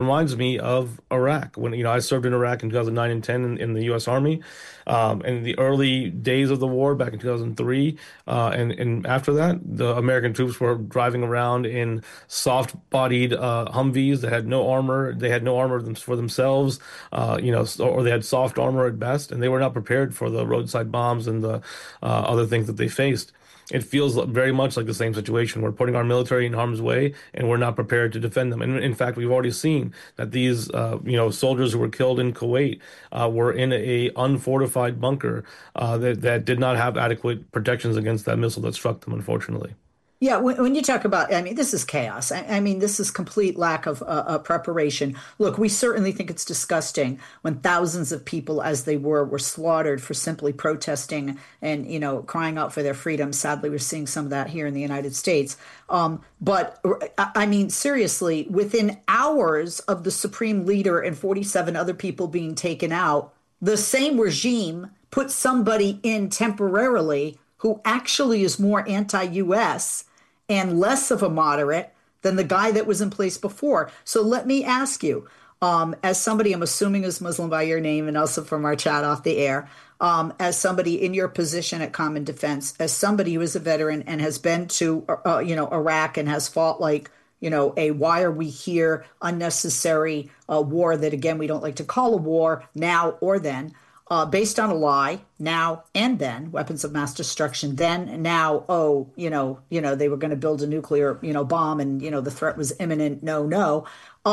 reminds me of Iraq. When, I served in Iraq in 2009 and 10 in the U.S. Army, in the early days of the war back in 2003, and after that, the American troops were driving around in soft-bodied Humvees that had no armor. They had no armor for themselves, or they had soft armor at best, and they were not prepared for the roadside bombs and the other things that they faced. It feels very much like the same situation. We're putting our military in harm's way, and we're not prepared to defend them. And in fact, we've already seen that these, soldiers who were killed in Kuwait were in a unfortified bunker that did not have adequate protections against that missile that struck them, unfortunately. Yeah, when you talk about, I mean, this is chaos. I mean, this is complete lack of preparation. Look, we certainly think it's disgusting when thousands of people, as they were slaughtered for simply protesting and, crying out for their freedom. Sadly, we're seeing some of that here in the United States. But I mean, seriously, within hours of the supreme leader and 47 other people being taken out, the same regime put somebody in temporarily who actually is more anti-US and less of a moderate than the guy that was in place before. So let me ask you, as somebody I'm assuming is Muslim by your name and also from our chat off the air, as somebody in your position at Common Defense, as somebody who is a veteran and has been to, Iraq and has fought like, a why are we here unnecessary war that, again, we don't like to call a war now or then. Based on a lie, now and then, weapons of mass destruction, then and now, they were going to build a nuclear, bomb and, the threat was imminent. No, no.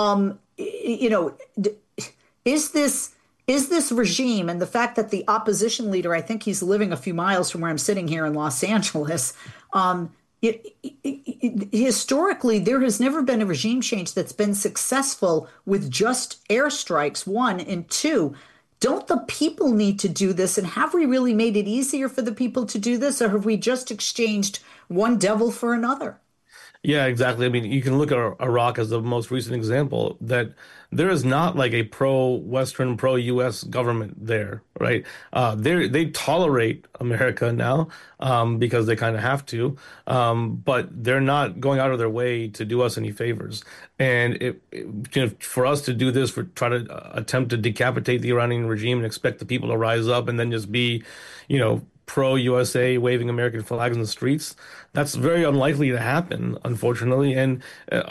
Is this regime and the fact that the opposition leader, I think he's living a few miles from where I'm sitting here in Los Angeles, historically, there has never been a regime change that's been successful with just airstrikes, one, and two. Don't the people need to do this? And have we really made it easier for the people to do this? Or have we just exchanged one devil for another? Yeah, exactly. I mean, you can look at Iraq as the most recent example that there is not like a pro-Western, pro-US government there, right? They tolerate America now because they kind of have to, but they're not going out of their way to do us any favors. And for us to do this, for try to attempt to decapitate the Iranian regime and expect the people to rise up and then just be, pro-USA waving American flags in the streets, that's very unlikely to happen, unfortunately. And,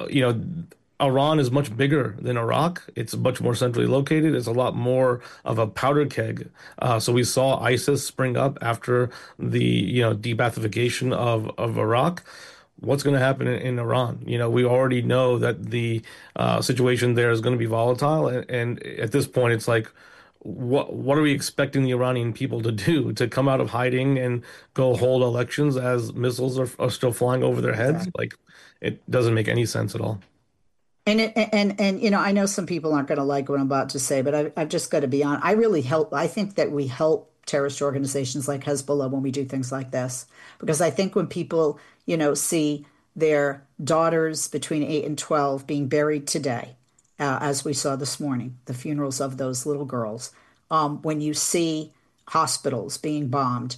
Iran is much bigger than Iraq. It's much more centrally located. It's a lot more of a powder keg. So we saw ISIS spring up after the, de-Baathification of Iraq. What's going to happen in Iran? We already know that the situation there is going to be volatile. And at this point, it's like, what are we expecting the Iranian people to do? To come out of hiding and go hold elections as missiles are still flying over their heads? Exactly. Like, it doesn't make any sense at all. And I know some people aren't going to like what I'm about to say, but I've just got to be honest. I think that we help terrorist organizations like Hezbollah when we do things like this, because I think when people, see their daughters between 8 and 12 being buried today, as we saw this morning, the funerals of those little girls, when you see hospitals being bombed,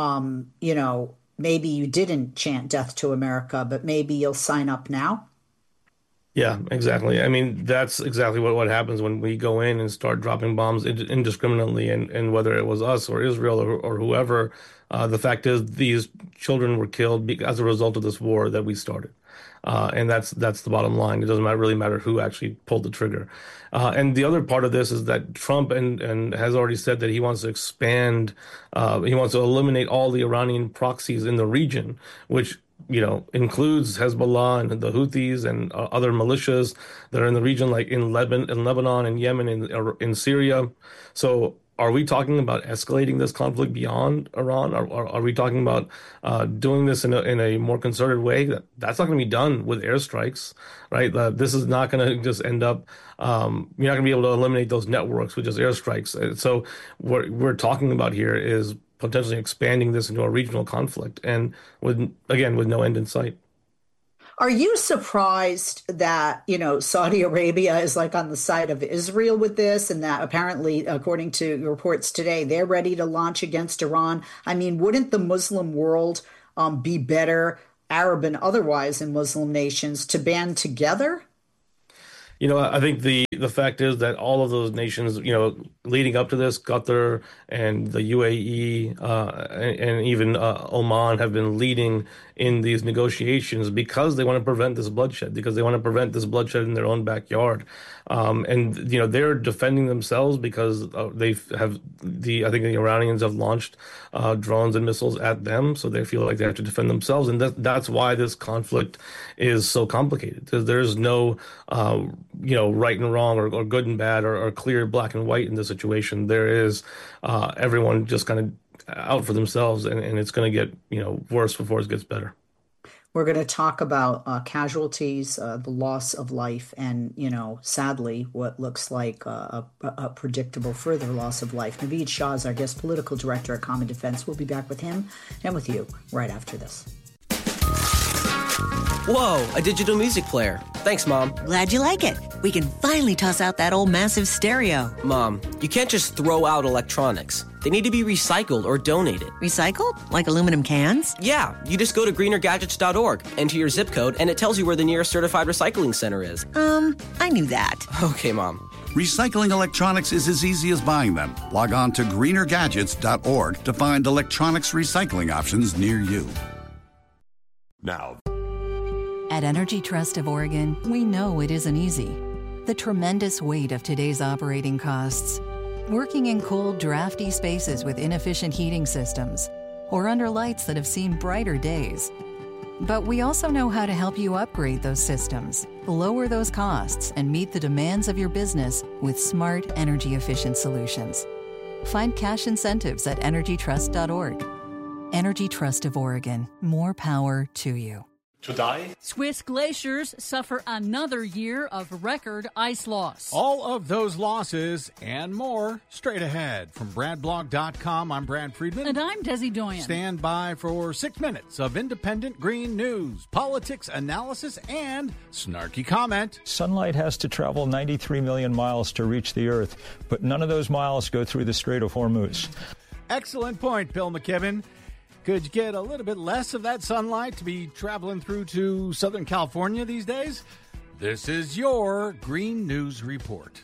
maybe you didn't chant death to America, but maybe you'll sign up now. Yeah, exactly. I mean, that's exactly what happens when we go in and start dropping bombs indiscriminately, and whether it was us or Israel or whoever, the fact is these children were killed as a result of this war that we started. And that's the bottom line. It doesn't really matter who actually pulled the trigger. And the other part of this is that Trump and has already said that he wants to expand, he wants to eliminate all the Iranian proxies in the region, which includes Hezbollah and the Houthis and other militias that are in the region, like in Lebanon and Yemen and in Syria. So are we talking about escalating this conflict beyond Iran? Are we talking about doing this in a more concerted way? That's not going to be done with airstrikes, right? This is not going to just end up. You're not going to be able to eliminate those networks with just airstrikes. So what we're talking about here is potentially expanding this into a regional conflict, and with no end in sight. Are you surprised that, Saudi Arabia is like on the side of Israel with this and that apparently, according to reports today, they're ready to launch against Iran? I mean, wouldn't the Muslim world be better, Arab and otherwise, in Muslim nations to band together? I think the fact is that all of those nations, leading up to this, Qatar and the UAE and even Oman have been leading in these negotiations because they want to prevent this bloodshed, because they want to prevent this bloodshed in their own backyard. They're defending themselves because I think the Iranians have launched drones and missiles at them, so they feel like they have to defend themselves, and that's why this conflict is so complicated. Because there's no right and wrong or good and bad or clear black and white in this situation. There is everyone just kind of out for themselves, and it's going to get worse before it gets better. We're going to talk about casualties, the loss of life, and, sadly, what looks like a predictable further loss of life. Naveed Shah is our guest political director at Common Defense. We'll be back with him and with you right after this. Whoa, a digital music player. Thanks, Mom. Glad you like it. We can finally toss out that old massive stereo. Mom, you can't just throw out electronics. They need to be recycled or donated. Recycled? Like aluminum cans? Yeah, you just go to greenergadgets.org, enter your zip code, and it tells you where the nearest certified recycling center is. I knew that. Okay, Mom. Recycling electronics is as easy as buying them. Log on to greenergadgets.org to find electronics recycling options near you. Now, at Energy Trust of Oregon, we know it isn't easy. The tremendous weight of today's operating costs, working in cold, drafty spaces with inefficient heating systems, or under lights that have seen brighter days. But we also know how to help you upgrade those systems, lower those costs, and meet the demands of your business with smart, energy-efficient solutions. Find cash incentives at energytrust.org. Energy Trust of Oregon. More power to you. today, Swiss glaciers suffer another year of record ice loss. All of those losses and more straight ahead. From BradBlog.com, I'm Brad Friedman. And I'm Desi Doyen. Stand by for 6 minutes of independent green news, politics, analysis, and snarky comment. Sunlight has to travel 93 million miles to reach the Earth, but none of those miles go through the Strait of Hormuz. Excellent point, Bill McKibben. Could you get a little bit less of that sunlight to be traveling through to Southern California these days? This is your Green News Report.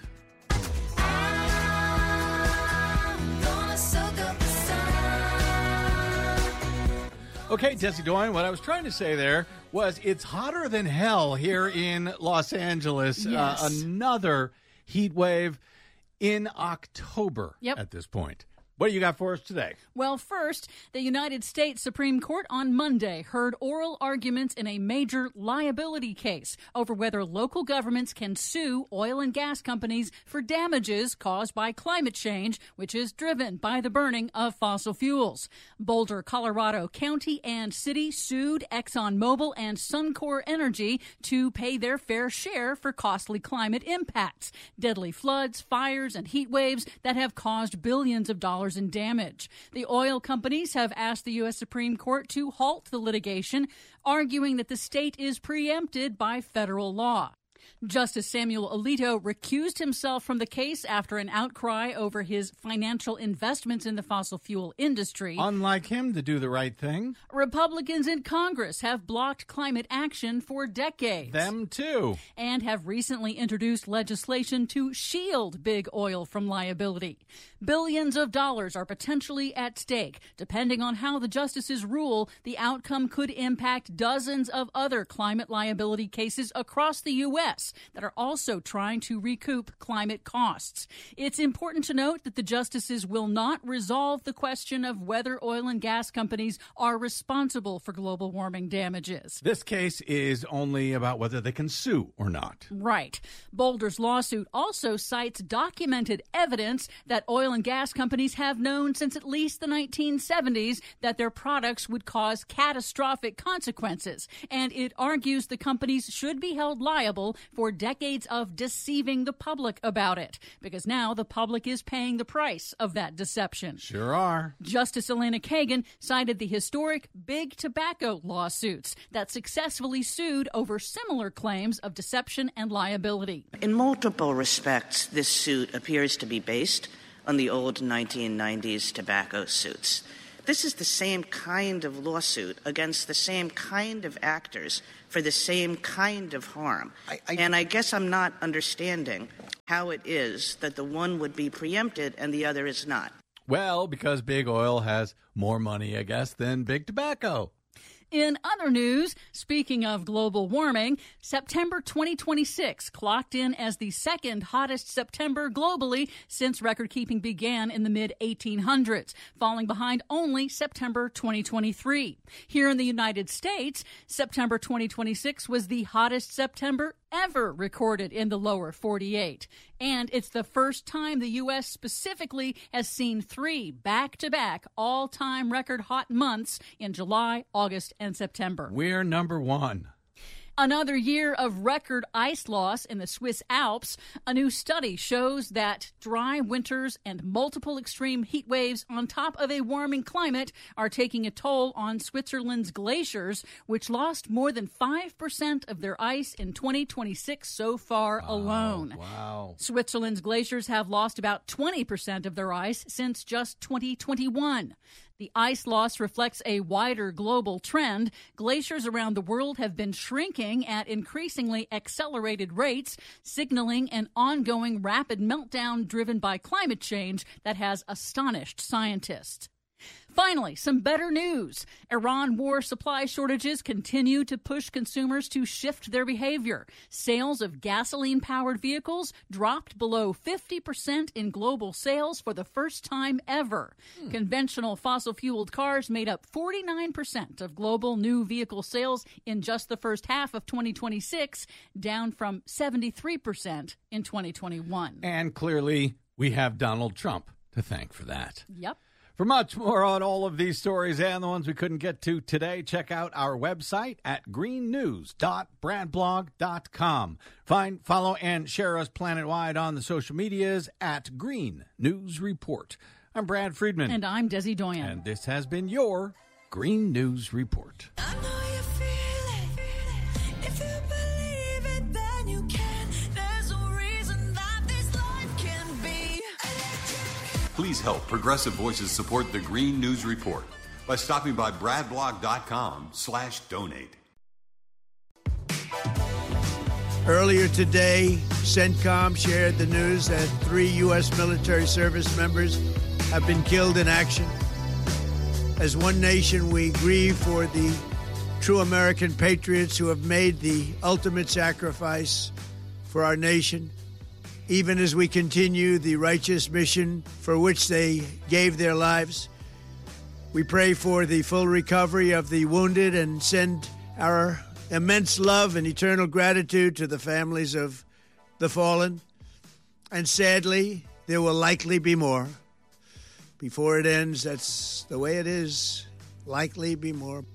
Okay, Desi Doyen, what I was trying to say there was it's hotter than hell here in Los Angeles. Yes. Another heat wave in October at this point. What do you got for us today? Well, first, the United States Supreme Court on Monday heard oral arguments in a major liability case over whether local governments can sue oil and gas companies for damages caused by climate change, which is driven by the burning of fossil fuels. Boulder, Colorado County and City sued ExxonMobil and Suncor Energy to pay their fair share for costly climate impacts, deadly floods, fires, and heat waves that have caused billions of dollars in damage. The oil companies have asked the U.S. Supreme Court to halt the litigation, arguing that the state is preempted by federal law. Justice Samuel Alito recused himself from the case after an outcry over his financial investments in the fossil fuel industry. Unlike him to do the right thing. Republicans in Congress have blocked climate action for decades. Them too. And have recently introduced legislation to shield big oil from liability. Billions of dollars are potentially at stake. Depending on how the justices rule, the outcome could impact dozens of other climate liability cases across the U.S. that are also trying to recoup climate costs. It's important to note that the justices will not resolve the question of whether oil and gas companies are responsible for global warming damages. This case is only about whether they can sue or not. Right. Boulder's lawsuit also cites documented evidence that oil and gas companies have known since at least the 1970s that their products would cause catastrophic consequences. And it argues the companies should be held liable for decades of deceiving the public about it, because now the public is paying the price of that deception. Sure are. Justice Elena Kagan cited the historic big tobacco lawsuits that successfully sued over similar claims of deception and liability. In multiple respects, this suit appears to be based on the old 1990s tobacco suits. this is the same kind of lawsuit against the same kind of actors for the same kind of harm. And I guess I'm not understanding how it is that the one would be preempted and the other is not. Well, because big oil has more money, I guess, than big tobacco. In other news, speaking of global warming, September 2026 clocked in as the second hottest September globally since record-keeping began in the mid-1800s, falling behind only September 2023. Here in the United States, September 2026 was the hottest September ever recorded in the lower 48. And it's the first time the U.S. specifically has seen 3 back-to-back all-time record hot months in July, August, and September. We're number 1. Another year of record ice loss in the Swiss Alps. A new study shows that dry winters and multiple extreme heat waves on top of a warming climate are taking a toll on Switzerland's glaciers, which lost more than 5% of their ice in 2026 so far alone. Wow. Switzerland's glaciers have lost about 20% of their ice since just 2021. The ice loss reflects a wider global trend. Glaciers around the world have been shrinking at increasingly accelerated rates, signaling an ongoing rapid meltdown driven by climate change that has astonished scientists. Finally, some better news. Iran war supply shortages continue to push consumers to shift their behavior. Sales of gasoline-powered vehicles dropped below 50% in global sales for the first time ever. Conventional fossil-fueled cars made up 49% of global new vehicle sales in just the first half of 2026, down from 73% in 2021. And clearly, we have Donald Trump to thank for that. Yep. For much more on all of these stories and the ones we couldn't get to today, check out our website at greennews.bradblog.com. Find, follow, and share us planet-wide on the social medias at Green News Report. I'm Brad Friedman. And I'm Desi Doyen. And this has been your Green News Report. I know you feel it. If you believe it, then you can. There's a reason that this life can be electric. Please help Progressive Voices support the Green News Report by stopping by bradblog.com/donate. Earlier today, CENTCOM shared the news that 3 U.S. military service members have been killed in action. As one nation, we grieve for the true American patriots who have made the ultimate sacrifice for our nation, even as we continue the righteous mission for which they gave their lives. We pray for the full recovery of the wounded and send our immense love and eternal gratitude to the families of the fallen. And sadly, there will likely be more. Before it ends, that's the way it is. Likely be more.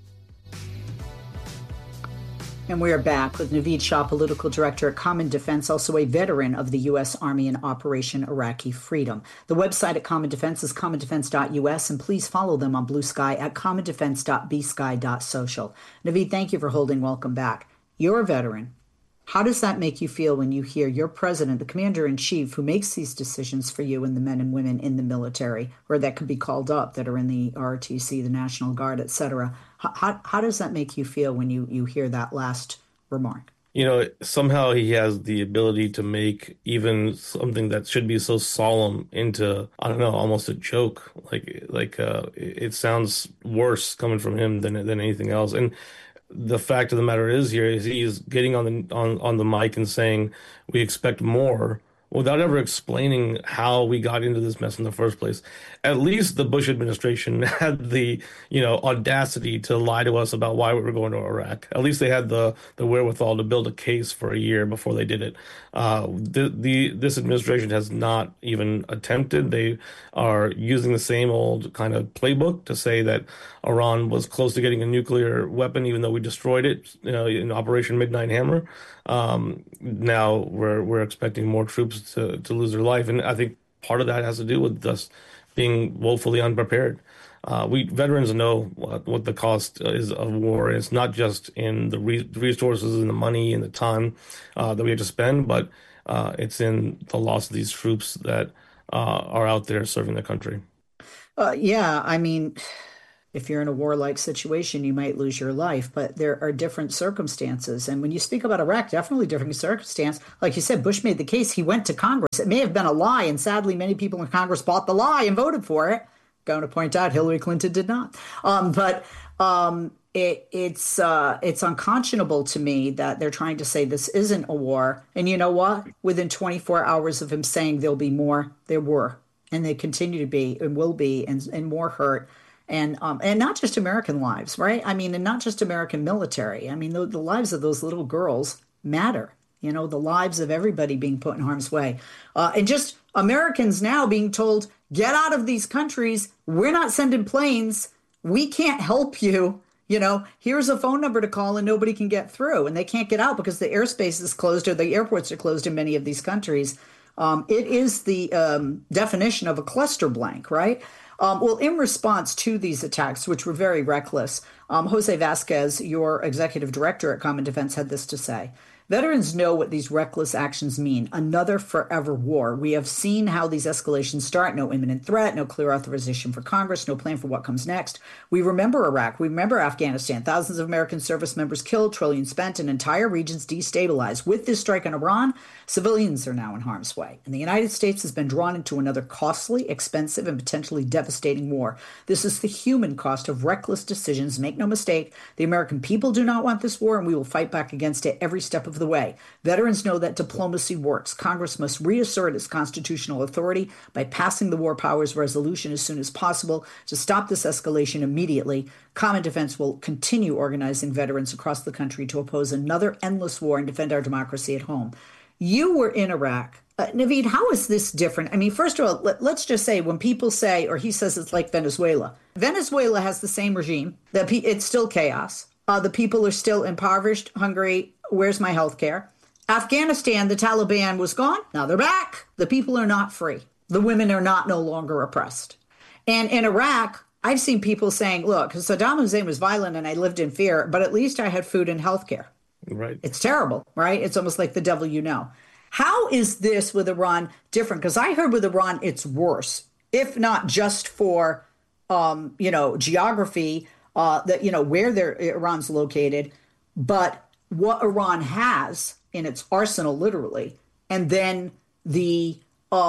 And we are back with Naveed Shah, political director at Common Defense, also a veteran of the U.S. Army in Operation Iraqi Freedom. The website at Common Defense is commondefense.us, and please follow them on Blue Sky at commondefense.bsky.social. Naveed, thank you for holding. Welcome back. You're a veteran. How does that make you feel when you hear your president, the commander-in-chief, who makes these decisions for you and the men and women in the military, or that could be called up, that are in the ROTC, the National Guard, et cetera? How does that make you feel when you hear that last remark? You know, somehow he has the ability to make even something that should be so solemn into, I don't know, almost a joke. It sounds worse coming from him than anything else. And the fact of the matter is he's getting on the mic and saying we expect more without ever explaining how we got into this mess in the first place. At least the Bush administration had the, audacity to lie to us about why we were going to Iraq. At least they had the wherewithal to build a case for a year before they did it. This administration has not even attempted. They are using the same old kind of playbook to say that Iran was close to getting a nuclear weapon, even though we destroyed it, in Operation Midnight Hammer. Now we're expecting more troops to lose their life, and I think part of that has to do with us being woefully unprepared. We veterans know what the cost is of war. It's not just in the resources and the money and the time that we have to spend, but it's in the loss of these troops that are out there serving the country. Yeah, I mean, if you're in a warlike situation, you might lose your life, but there are different circumstances. And when you speak about Iraq, definitely different circumstance. Like you said, Bush made the case. He went to Congress. It may have been a lie, and sadly, many people in Congress bought the lie and voted for it. Going to point out, Hillary Clinton did not. It's unconscionable to me that they're trying to say this isn't a war. And you know what? Within 24 hours of him saying there'll be more, there were, and they continue to be and will be, and more hurt. And not just American lives, right? I mean, and not just American military. I mean, the lives of those little girls matter. You know, the lives of everybody being put in harm's way. And just Americans now being told, get out of these countries. We're not sending planes. We can't help you. You know, here's a phone number to call and nobody can get through. And they can't get out because the airspace is closed or the airports are closed in many of these countries. It is the definition of a cluster blank, right? Well, in response to these attacks, which were very reckless, Jose Vasquez, your executive director at Common Defense, had this to say. Veterans know what these reckless actions mean. Another forever war. We have seen how these escalations start. No imminent threat, no clear authorization for Congress, no plan for what comes next. We remember Iraq. We remember Afghanistan. Thousands of American service members killed, trillions spent, and entire regions destabilized. With this strike on Iran, civilians are now in harm's way. And the United States has been drawn into another costly, expensive, and potentially devastating war. This is the human cost of reckless decisions. Make no mistake, the American people do not want this war, and we will fight back against it every step of the way. Veterans know that diplomacy works. Congress must reassert its constitutional authority by passing the War Powers Resolution as soon as possible to stop this escalation immediately. Common Defense will continue organizing veterans across the country to oppose another endless war and defend our democracy at home. You were in Iraq. Naveed, how is this different? I mean, first of all, let's just say when people say, or he says it's like Venezuela. Venezuela has the same regime. It's still chaos. The people are still impoverished, hungry. Where's my health care? Afghanistan, the Taliban was gone. Now they're back. The people are not free. The women are not no longer oppressed. And in Iraq, I've seen people saying, look, Saddam Hussein was violent and I lived in fear, but at least I had food and health care. Right. It's terrible, right? It's almost like the devil you know. How is this with Iran different? Because I heard with Iran, it's worse, if not just for, geography, where Iran's located, but what Iran has in its arsenal, literally, and then the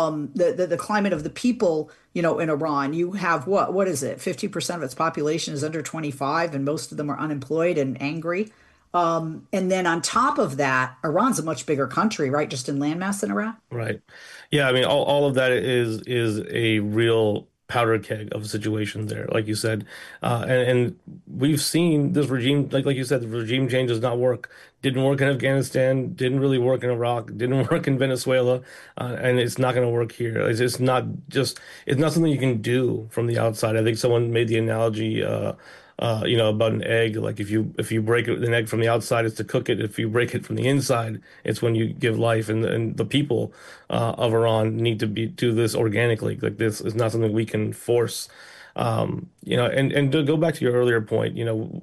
climate of the people, in Iran. You have what is it? 50% of its population is under 25, and most of them are unemployed and angry. And then on top of that, Iran's a much bigger country, right? Just in landmass than Iraq. Right. Yeah. I mean, all of that is a real powder keg of a situation there, like you said. And we've seen this regime, like you said, the regime change does not work. Didn't work in Afghanistan, didn't really work in Iraq, didn't work in Venezuela, and it's not going to work here. It's not something you can do from the outside. I think someone made the analogy, about an egg. Like if you break an egg from the outside, it's to cook it. If you break it from the inside, it's when you give life. And the people of Iran need to do this organically. Like this is not something we can force. And to go back to your earlier point,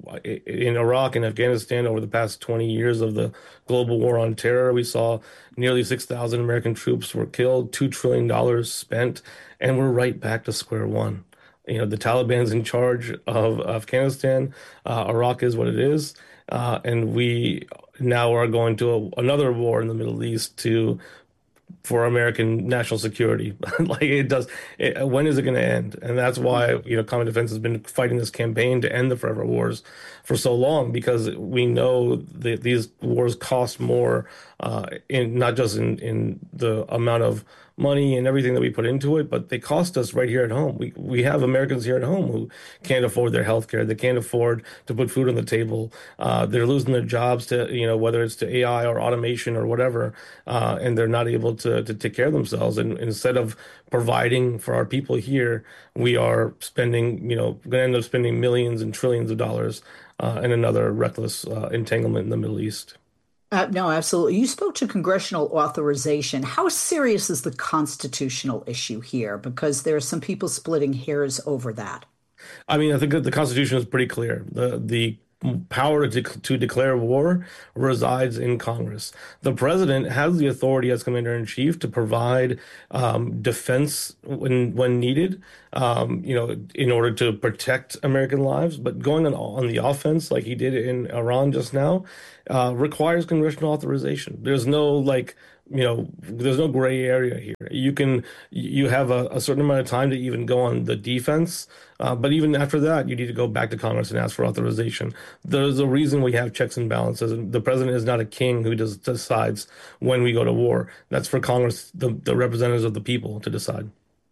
in Iraq and Afghanistan over the past 20 years of the global war on terror, we saw nearly 6,000 American troops were killed, $2 trillion spent, and we're right back to square one. The Taliban's in charge of Afghanistan. Iraq is what it is. And we now are going to another war in the Middle East for American national security. When is it going to end? And that's why, Common Defense has been fighting this campaign to end the forever wars for so long, because we know that these wars cost more, not just in the amount of money and everything that we put into it, but they cost us right here at home. We have Americans here at home who can't afford their health care. They can't afford to put food on the table. They're losing their jobs to, whether it's to AI or automation or whatever, and they're not able to take care of themselves. And instead of providing for our people here, we are spending, going to end up spending millions and trillions of dollars in another reckless entanglement in the Middle East. No, absolutely. You spoke to congressional authorization. How serious is the constitutional issue here? Because there are some people splitting hairs over that. I mean, I think that the Constitution is pretty clear. The power to declare war resides in Congress. The president has the authority as commander-in-chief to provide defense when needed, in order to protect American lives. But going on the offense like he did in Iran just now requires congressional authorization. There's no there's no gray area here. You have a certain amount of time to even go on the defense, but even after that, you need to go back to Congress and ask for authorization. There's a reason we have checks and balances. And the president is not a king who decides when we go to war. That's for Congress, the representatives of the people, to decide.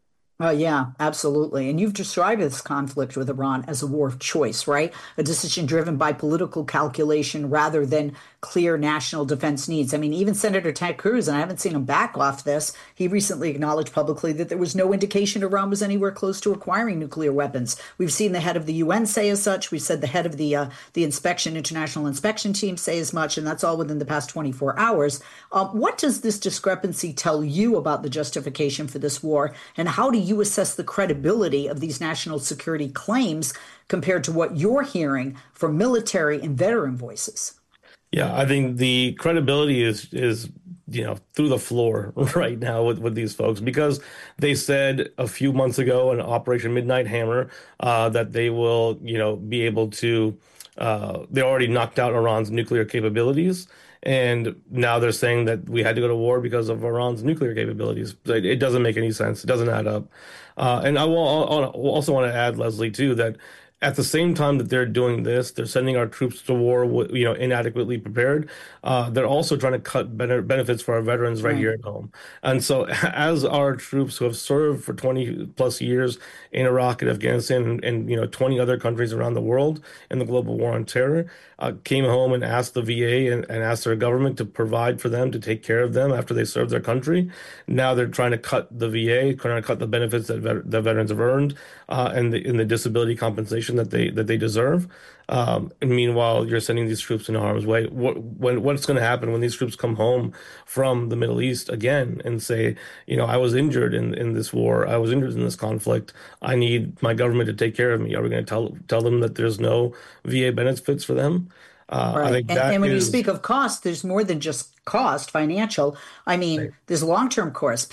Yeah, absolutely. And you've described this conflict with Iran as a war of choice, right? A decision driven by political calculation rather than clear national defense needs. I mean, even Senator Ted Cruz, and I haven't seen him back off this, he recently acknowledged publicly that there was no indication Iran was anywhere close to acquiring nuclear weapons. We've seen the head of the UN say as such. We've said the head of the international inspection team say as much, and that's all within the past 24 hours. What does this discrepancy tell you about the justification for this war, and how do you assess the credibility of these national security claims compared to what you're hearing from military and veteran voices? Yeah, I think the credibility is through the floor right now with these folks, because they said a few months ago in Operation Midnight Hammer that they will be able to they already knocked out Iran's nuclear capabilities. And now they're saying that we had to go to war because of Iran's nuclear capabilities. It doesn't make any sense. It doesn't add up. And I will also want to add, Leslie, too, that at the same time that they're doing this, they're sending our troops to war, inadequately prepared. They're also trying to cut benefits for our veterans right here at home. And so as our troops who have served for 20 plus years in Iraq and Afghanistan and 20 other countries around the world in the global war on terror, came home and asked the VA and asked their government to provide for them, to take care of them after they served their country. Now they're trying to cut the VA, trying to cut the benefits that veterans have earned, and the disability compensation that they deserve. And meanwhile, you're sending these troops into harm's way. What's going to happen when these troops come home from the Middle East again and say, I was injured in this war, I was injured in this conflict, I need my government to take care of me? Are we going to tell them that there's no VA benefits for them? Right. I think and when you speak of cost, there's more than just cost, financial. I mean, there's long-term cost,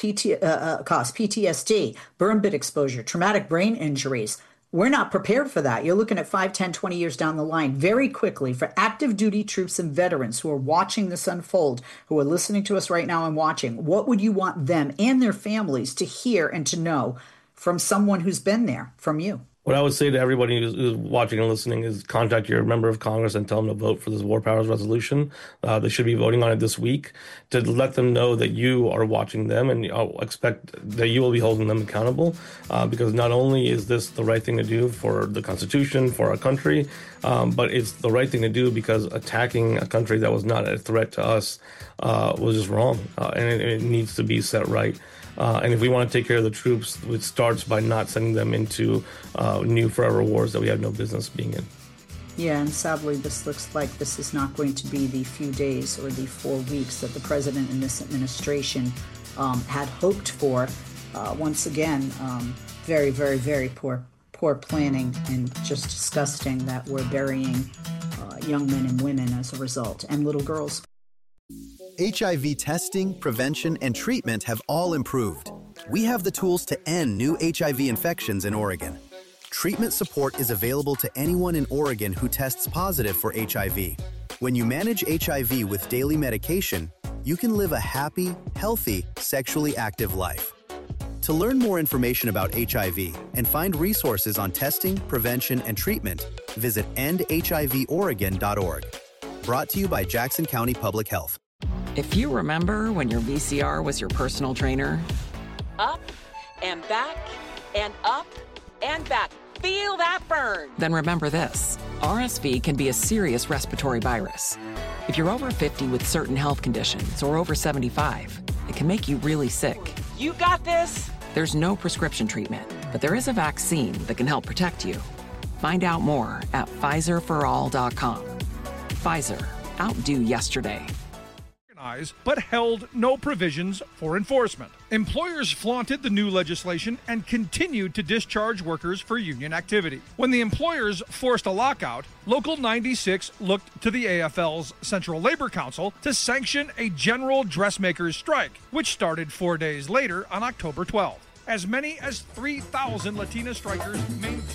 PTSD, burn pit exposure, traumatic brain injuries. We're not prepared for that. You're looking at 5, 10, 20 years down the line. Very quickly, for active duty troops and veterans who are watching this unfold, who are listening to us right now and watching, what would you want them and their families to hear and to know from someone who's been there, from you? What I would say to everybody who's watching and listening is contact your member of Congress and tell them to vote for this War Powers resolution. They should be voting on it this week to let them know that you are watching them, and expect that you will be holding them accountable, because not only is this the right thing to do for the Constitution, for our country, but it's the right thing to do because attacking a country that was not a threat to us was just wrong, and it needs to be set right. And if we want to take care of the troops, it starts by not sending them into new forever wars that we have no business being in. Yeah, and sadly, this looks like this is not going to be the few days or the 4 weeks that the president and this administration had hoped for. Once again, very, very, very poor planning, and just disgusting that we're burying young men and women as a result, and little girls. HIV testing, prevention, and treatment have all improved. We have the tools to end new HIV infections in Oregon. Treatment support is available to anyone in Oregon who tests positive for HIV. When you manage HIV with daily medication, you can live a happy, healthy, sexually active life. To learn more information about HIV and find resources on testing, prevention, and treatment, visit endhivoregon.org. Brought to you by Jackson County Public Health. If you remember when your VCR was your personal trainer, up and back and up and back. Feel that burn. Then remember this. RSV can be a serious respiratory virus. If you're over 50 with certain health conditions or over 75, it can make you really sick. You got this. There's no prescription treatment, but there is a vaccine that can help protect you. Find out more at PfizerForAll.com. Pfizer. Outdo yesterday. eyes, but held no provisions for enforcement. Employers flaunted the new legislation and continued to discharge workers for union activity. When the employers forced a lockout, Local 96 looked to the AFL's Central Labor Council to sanction a general dressmakers strike, which started 4 days later on October 12th. As many as 3,000 Latina strikers maintained